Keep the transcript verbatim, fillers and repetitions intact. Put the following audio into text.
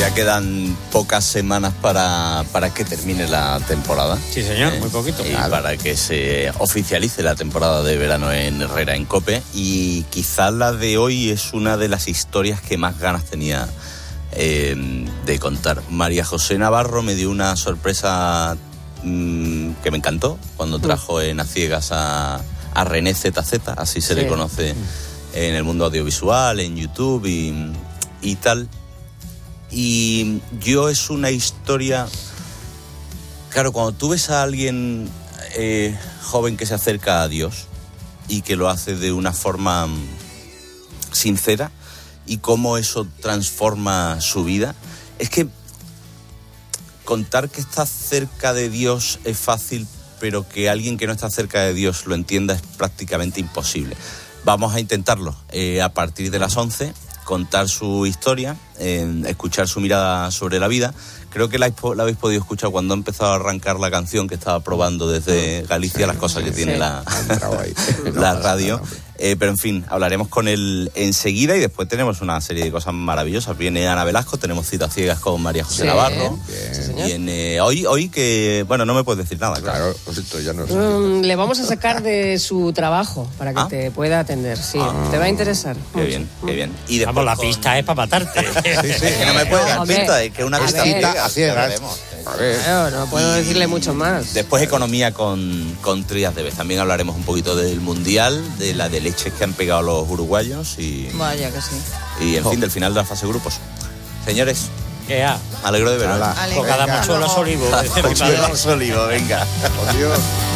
Ya quedan pocas semanas para, para que termine la temporada. Sí, señor, ¿eh? muy poquito. Y Claro. para que se oficialice la temporada de verano en Herrera en COPE. Y quizás la de hoy es una de las historias que más ganas tenía eh, de contar. María José Navarro me dio una sorpresa mmm, que me encantó cuando trajo en A Ciegas a, a René Z Z, así se Sí. le conoce en el mundo audiovisual, en YouTube y, y tal. Y yo es una historia... Claro, cuando tú ves a alguien eh, joven que se acerca a Dios y que lo hace de una forma mm, sincera y cómo eso transforma su vida, es que contar que está cerca de Dios es fácil, pero que alguien que no está cerca de Dios lo entienda es prácticamente imposible. Vamos a intentarlo eh, a partir de las once, contar su historia, eh, escuchar su mirada sobre la vida. Creo que la, la habéis podido escuchar cuando ha empezado a arrancar la canción que estaba probando desde Galicia, las cosas que tiene Sí. la, la radio. Eh, pero en fin, hablaremos con él enseguida y después tenemos una serie de cosas maravillosas. Viene Ana Velasco, tenemos citas ciegas con María José Sí. Navarro. Sí, señor. Viene hoy, hoy que, bueno, no me puedes decir nada, claro. Claro, esto ya no sé. Mm, le vamos a sacar de su trabajo para que Ah. te pueda atender. Sí, Ah. te va a interesar. Qué bien, qué bien. Y después Vamos, la con- pista es para matarte. Es que no me puede dar Hombre, pista, es que una a pista ver. ciega, A ciegas. hablaremos. A ver. Claro, no puedo Y- decirle mucho más. Después economía con, con Trías de Vez. También hablaremos un poquito del Mundial, de la de leches que han pegado los uruguayos y, Vaya que sí. y en fin, del final de la fase grupos. Señores, Que a me alegro de veros. Hala. Vale. cada Venga. mochuelo a su olivo, dice mi padre. Olivo, venga. Adiós.